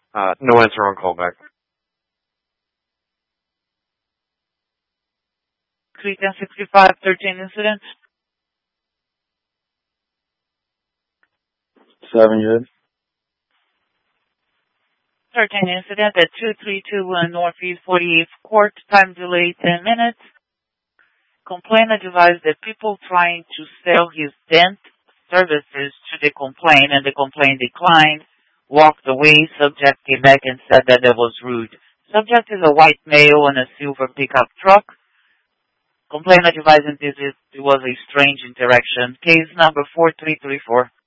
No answer on callback. 31065, 13 incident. 7 years. 13 incident at 2321 Northeast 48th Court. Time delay 10 minutes. Complainant advised that people trying to sell his dent services to the complaint and the complaint declined, walked away. Subject came back and said that it was rude. Subject is a white male in a silver pickup truck. Complainant advising it was a strange interaction. Case number 4334.